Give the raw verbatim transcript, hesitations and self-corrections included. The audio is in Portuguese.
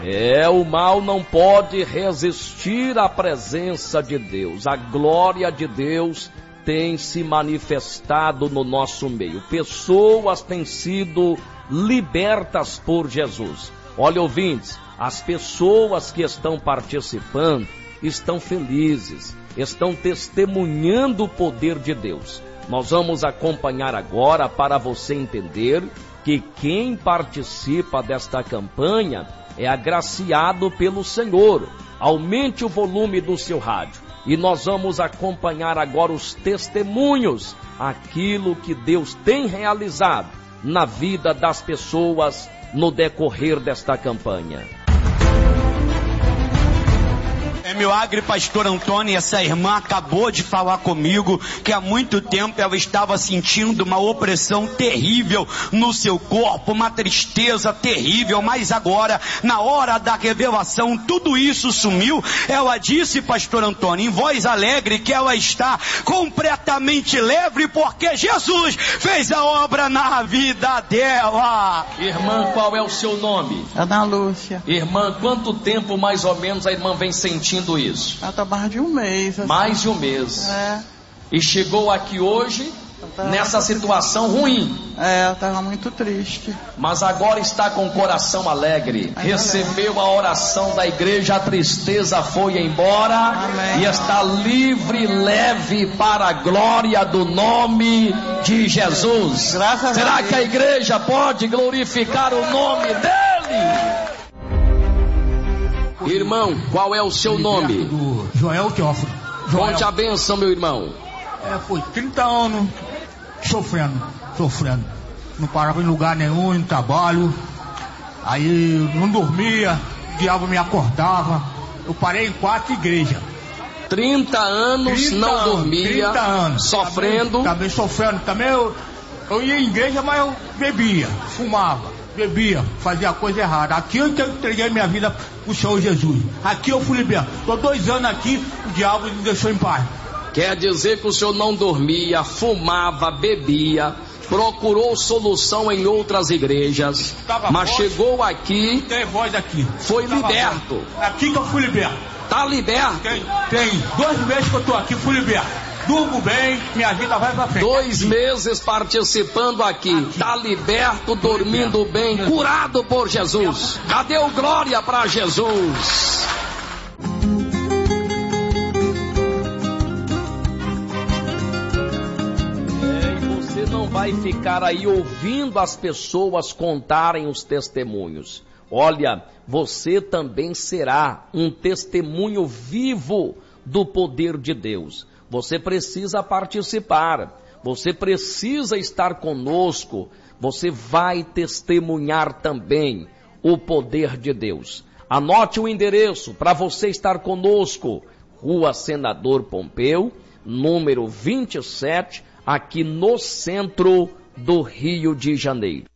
É, o mal não pode resistir à presença de Deus. A glória de Deus tem se manifestado no nosso meio. Pessoas têm sido libertas por Jesus. Olha, ouvintes, as pessoas que estão participando estão felizes, estão testemunhando o poder de Deus. Nós vamos acompanhar agora para você entender que quem participa desta campanha é agraciado pelo Senhor. Aumente o volume do seu rádio e nós vamos acompanhar agora os testemunhos, aquilo que Deus tem realizado na vida das pessoas no decorrer desta campanha. É milagre, pastor Antônio, essa irmã acabou de falar comigo que há muito tempo ela estava sentindo uma opressão terrível no seu corpo, uma tristeza terrível, mas agora, na hora da revelação, tudo isso sumiu. Ela disse, pastor Antônio, em voz alegre, que ela está completamente leve porque Jesus fez a obra na vida dela. Irmã, qual é o seu nome? Ana Lúcia. Irmã, quanto tempo mais ou menos a irmã vem sentindo isso? Ela tá mais de um mês. Assim. Mais de um mês. É. E chegou aqui hoje tava... nessa situação ruim. É, ela estava muito triste. Mas agora está com o coração alegre. Amém. Recebeu a oração da igreja, a tristeza foi embora. Amém. E está livre, leve para a glória do nome de Jesus. Graças Será a que a igreja pode glorificar o nome dele? Irmão, qual é o seu nome? Do Joel Teófilo. Conte a bênção, meu irmão. É, foi trinta anos sofrendo, sofrendo. Não parava em lugar nenhum, em trabalho. Aí não dormia, o diabo me acordava. Eu parei em quatro igrejas. trinta anos trinta não anos, dormia, trinta anos. sofrendo. Também, também sofrendo. Também eu, eu ia em igreja, mas eu bebia, fumava. Bebia, fazia coisa errada. Aqui eu entreguei minha vida pro Senhor Jesus. Aqui eu fui liberto. Tô dois anos aqui, o diabo me deixou em paz. Quer dizer que o senhor não dormia, fumava, bebia, procurou solução em outras igrejas, Tava mas voz, chegou aqui, tem voz aqui. foi Tava liberto. Voz. Aqui que eu fui liberto. Tá liberto? Tem, tem dois meses que eu tô aqui, fui liberto. Durmo bem, minha vida vai pra frente. Dois meses participando aqui, aqui. Tá liberto, dormindo bem, curado por Jesus. Cadê o glória para Jesus? É, e você não vai ficar aí ouvindo as pessoas contarem os testemunhos. Olha, você também será um testemunho vivo do poder de Deus. Você precisa participar, você precisa estar conosco, você vai testemunhar também o poder de Deus. Anote o endereço para você estar conosco, Rua Senador Pompeu, número vinte e sete, aqui no centro do Rio de Janeiro.